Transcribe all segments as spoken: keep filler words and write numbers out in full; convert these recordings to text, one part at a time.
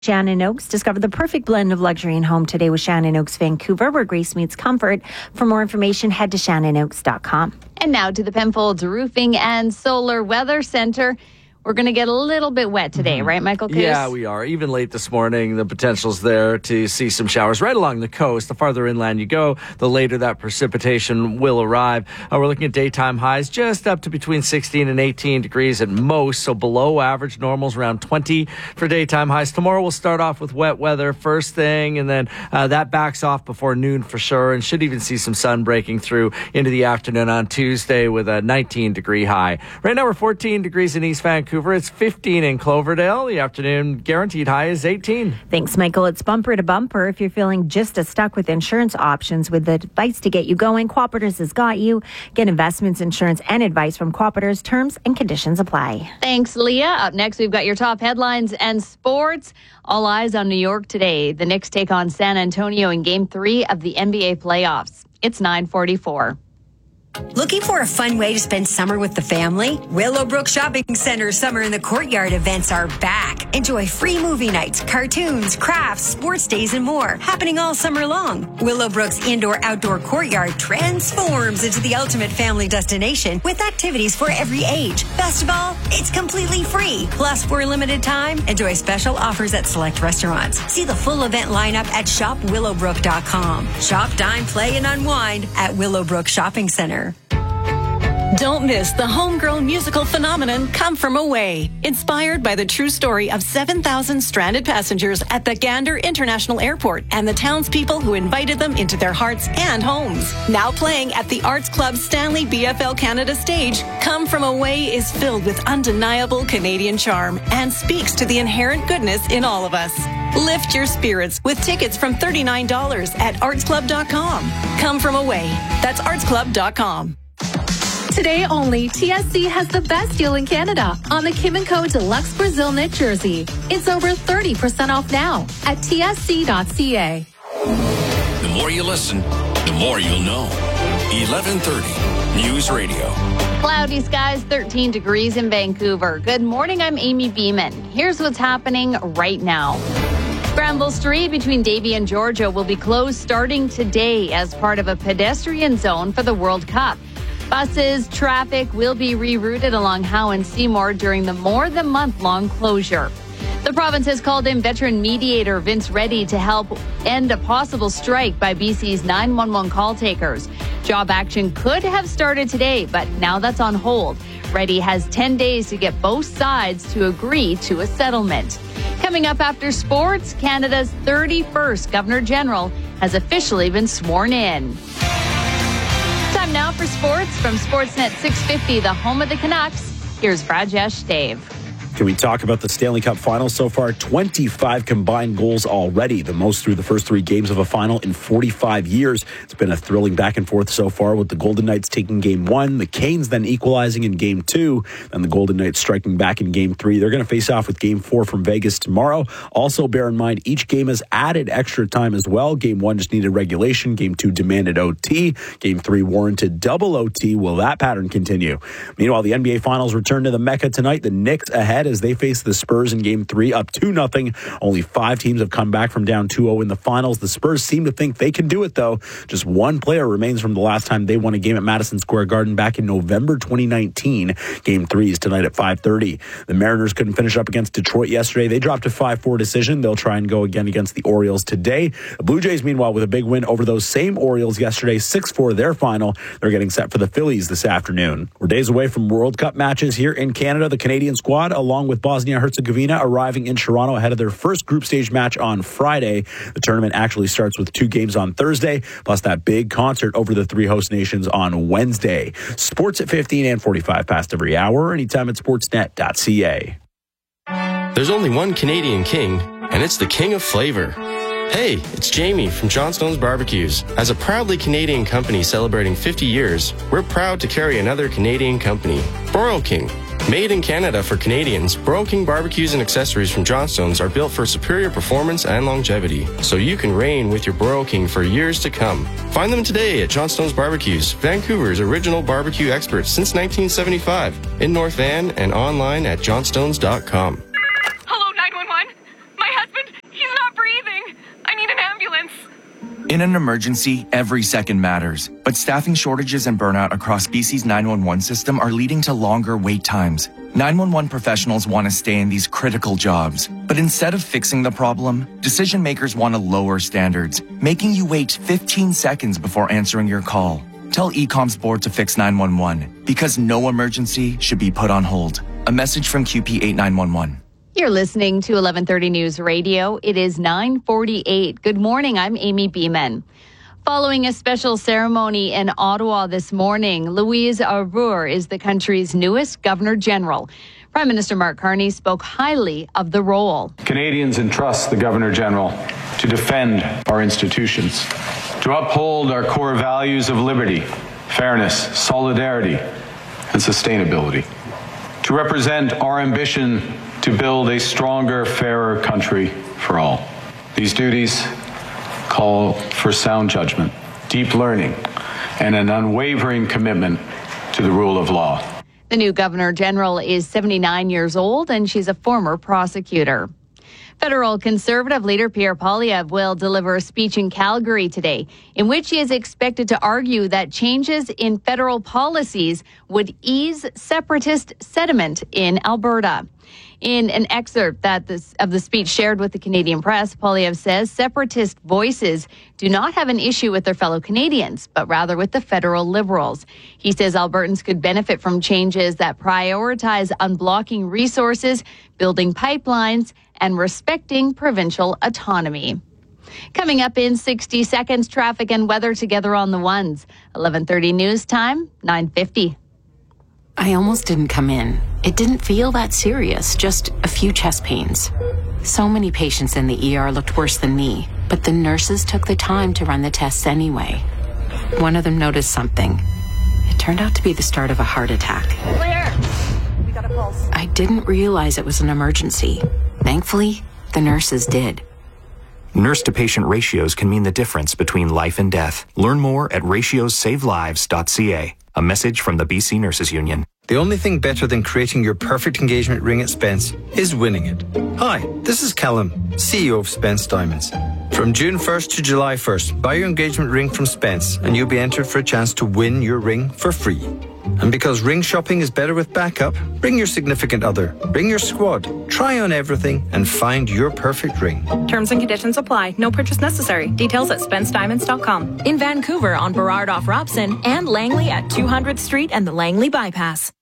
Shannon Oaks. Discover the perfect blend of luxury and home today with Shannon Oaks Vancouver, where Grace meets comfort. For more information, head to shannon oaks dot com. And now to the Penfolds Roofing and Solar Weather Center. We're going to get a little bit wet today, mm-hmm. right, Michael Coos? Yeah, we are. Even late this morning, the potential's there to see some showers right along the coast. The farther inland you go, the later that precipitation will arrive. Uh, we're looking at daytime highs just up to between sixteen and eighteen degrees at most, so below average. Normals around twenty for daytime highs. Tomorrow we'll start off with wet weather first thing, and then uh, that backs off before noon for sure, and should even see some sun breaking through into the afternoon on Tuesday with a nineteen degree high. Right now we're fourteen degrees in East Vancouver. It's fifteen in Cloverdale. The afternoon guaranteed high is eighteen. Thanks, Michael. It's bumper to bumper. If you're feeling just as stuck with insurance options with advice to get you going, Cooperators has got you. Get investments, insurance, and advice from Cooperators. Terms and conditions apply. Thanks, Leah. Up next, we've got your top headlines and sports. All eyes on New York today. The Knicks take on San Antonio in Game three of the N B A playoffs. It's nine forty-four. Looking for a fun way to spend summer with the family? Willowbrook Shopping Center Summer in the Courtyard events are back. Enjoy free movie nights, cartoons, crafts, sports days, and more happening all summer long. Willowbrook's indoor-outdoor courtyard transforms into the ultimate family destination with activities for every age. Best of all, it's completely free. Plus, for a limited time, enjoy special offers at select restaurants. See the full event lineup at shop willowbrook dot com. Shop, dine, play, and unwind at Willowbrook Shopping Center. Don't miss the homegrown musical phenomenon Come From Away, inspired by the true story of seven thousand stranded passengers at the Gander International Airport and the townspeople who invited them into their hearts and homes. Now playing at the Arts Club Stanley B F L Canada stage, Come From Away is filled with undeniable Canadian charm and speaks to the inherent goodness in all of us. Lift your spirits with tickets from thirty-nine dollars at arts club dot com. Come From Away. That's arts club dot com. Today only, T S C has the best deal in Canada on the Kim and Co. Deluxe Brazil Knit Jersey. It's over thirty percent off now at t s c dot c a. The more you listen, the more you'll know. eleven thirty News Radio. Cloudy skies, thirteen degrees in Vancouver. Good morning, I'm Amy Beeman. Here's what's happening right now. Granville Street between Davie and Georgia will be closed starting today as part of a pedestrian zone for the World Cup. Buses, traffic will be rerouted along Howe and Seymour during the more than month-long closure. The province has called in veteran mediator Vince Reddy to help end a possible strike by B C's nine one one call takers. Job action could have started today, but now that's on hold. Reddy has ten days to get both sides to agree to a settlement. Coming up after sports, Canada's thirty-first Governor General has officially been sworn in. Time now for sports from Sportsnet six fifty, the home of the Canucks. Here's Rajesh Dave. Can we talk about the Stanley Cup final so far? twenty-five combined goals already, the most through the first three games of a final in forty-five years. It's been a thrilling back and forth so far, with the Golden Knights taking game one, the Canes then equalizing in game two, and the Golden Knights striking back in game three. They're going to face off with game four from Vegas tomorrow. Also, bear in mind, each game has added extra time as well. Game one just needed regulation. Game two demanded O T. Game three warranted double O T. Will that pattern continue? Meanwhile, the N B A Finals return to the Mecca tonight. The Knicks ahead as they face the Spurs in game three, up two nothing. Only five teams have come back from down two oh in the finals. The Spurs seem to think they can do it, though. Just one player remains from the last time they won a game at Madison Square Garden back in November twenty nineteen. Game three is tonight at five thirty. The Mariners couldn't finish up against Detroit yesterday. They dropped a five four decision. They'll try and go again against the Orioles today. The Blue Jays, meanwhile, with a big win over those same Orioles yesterday, six four their final. They're getting set for the Phillies this afternoon. We're days away from World Cup matches here in Canada. The Canadian squad, along with Bosnia-Herzegovina, arriving in Toronto ahead of their first group stage match on Friday. The tournament actually starts with two games on Thursday, plus that big concert over the three host nations on Wednesday. Sports at fifteen and forty-five past every hour, anytime at sportsnet dot c a. There's only one Canadian king, and it's the king of flavor. Hey, it's Jamie from Johnstone's Barbecues. As a proudly Canadian company celebrating fifty years, we're proud to carry another Canadian company, Broil King. Made in Canada for Canadians, Broil King barbecues and accessories from Johnstone's are built for superior performance and longevity, so you can reign with your Broil King for years to come. Find them today at Johnstone's Barbecues, Vancouver's original barbecue experts since nineteen seventy-five, in North Van and online at johnstones dot com. Hello, nine one one. My husband, In an emergency, every second matters. But staffing shortages and burnout across B C's nine one one system are leading to longer wait times. nine one one professionals want to stay in these critical jobs. But instead of fixing the problem, decision makers want to lower standards, making you wait fifteen seconds before answering your call. Tell E COM's board to fix nine one one, because no emergency should be put on hold. A message from Q P eight nine one one. You're listening to eleven thirty News Radio. It is nine forty-eight. Good morning. I'm Amy Beeman. Following a special ceremony in Ottawa this morning, Louise Arbour is the country's newest Governor General. Prime Minister Mark Carney spoke highly of the role. Canadians entrust the Governor General to defend our institutions, to uphold our core values of liberty, fairness, solidarity, and sustainability, to represent our ambition to build a stronger, fairer country for all. These duties call for sound judgment, deep learning, and an unwavering commitment to the rule of law. The new Governor General is seventy-nine years old, and she's a former prosecutor. Federal Conservative leader Pierre Poilievre will deliver a speech in Calgary today, in which he is expected to argue that changes in federal policies would ease separatist sentiment in Alberta. In an excerpt that this, of the speech shared with the Canadian press, Poilievre says separatist voices do not have an issue with their fellow Canadians, but rather with the federal Liberals. He says Albertans could benefit from changes that prioritize unblocking resources, building pipelines, and respecting provincial autonomy. Coming up in sixty seconds, traffic and weather together on the ones. eleven thirty news time, nine fifty. I almost didn't come in. It didn't feel that serious, just a few chest pains. So many patients in the E R looked worse than me, but the nurses took the time to run the tests anyway. One of them noticed something. It turned out to be the start of a heart attack. Clear. We got a pulse. I didn't realize it was an emergency. Thankfully, the nurses did. Nurse-to-patient ratios can mean the difference between life and death. Learn more at ratios save lives dot c a. A message from the B C Nurses Union. The only thing better than creating your perfect engagement ring at Spence is winning it. Hi, this is Callum, C E O of Spence Diamonds. From June first to July first, buy your engagement ring from Spence and you'll be entered for a chance to win your ring for free. And because ring shopping is better with backup, bring your significant other, bring your squad, try on everything and find your perfect ring. Terms and conditions apply. No purchase necessary. Details at spence diamonds dot com. In Vancouver on Burrard off Robson and Langley at two hundredth Street and the Langley Bypass.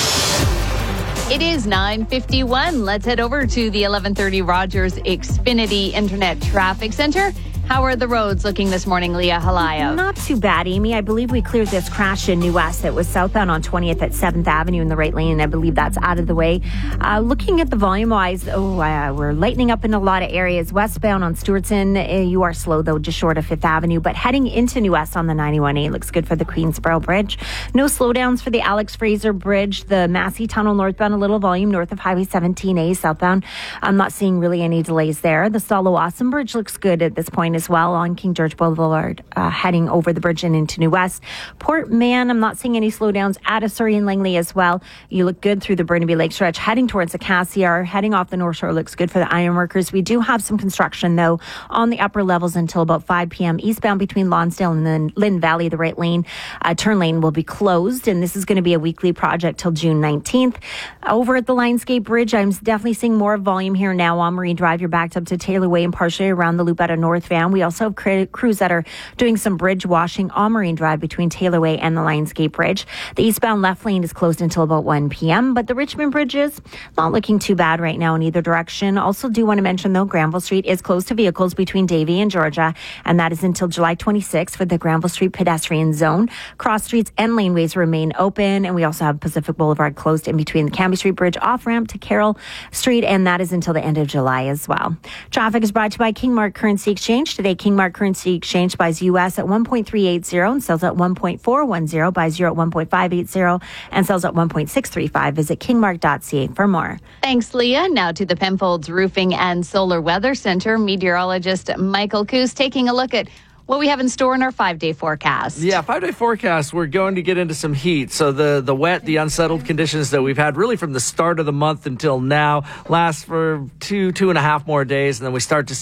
It is nine fifty-one. Let's head over to the eleven thirty Rogers Xfinity Internet Traffic Center. How are the roads looking this morning, Leah Halayo? Not too bad, Amy. I believe we cleared this crash in New West that was southbound on twentieth at seventh Avenue in the right lane, and I believe that's out of the way. Uh, looking at the volume-wise, oh, uh, we're lightening up in a lot of areas. Westbound on Stewartson, uh, you are slow, though, just short of fifth Avenue, but heading into New West on the ninety-one A looks good for the Queensboro Bridge. No slowdowns for the Alex Fraser Bridge. The Massey Tunnel northbound, a little volume north of Highway seventeen A southbound. I'm not seeing really any delays there. The Stalo-Awesome Bridge looks good at this point as well on King George Boulevard, uh, heading over the bridge and into New West. Port Mann, I'm not seeing any slowdowns at Surrey and Langley as well. You look good through the Burnaby Lake stretch, heading towards the Cassiar, heading off the North Shore looks good for the ironworkers. We do have some construction, though, on the upper levels until about five p.m. eastbound between Lonsdale and then Lynn Valley. The right lane, uh, turn lane will be closed, and this is going to be a weekly project till June nineteenth. Over at the Lionsgate Bridge, I'm definitely seeing more volume here now on Marine Drive. You're backed up to Taylor Way and partially around the loop out of North Van. We also have crews that are doing some bridge washing on Marine Drive between Taylor Way and the Lionsgate Bridge. The eastbound left lane is closed until about one p.m., but the Richmond Bridge is not looking too bad right now in either direction. Also do want to mention, though, Granville Street is closed to vehicles between Davie and Georgia, and that is until July twenty-sixth for the Granville Street pedestrian zone. Cross streets and laneways remain open, and we also have Pacific Boulevard closed in between the Cambie Street Bridge off-ramp to Carroll Street, and that is until the end of July as well. Traffic is brought to you by Kingmark Currency Exchange. Today, Kingmark Currency Exchange buys U S at one point three eight zero and sells at one point four one zero, buys euro at one point five eight zero and sells at one point six three five. Visit kingmark dot c a for more. Thanks, Leah. Now to the Penfolds Roofing and Solar Weather Center. Meteorologist Michael Coos taking a look at what we have in store in our five-day forecast. Yeah, five-day forecast, we're going to get into some heat. So the, the wet, the unsettled conditions that we've had really from the start of the month until now last for two, two and a half more days, and then we start to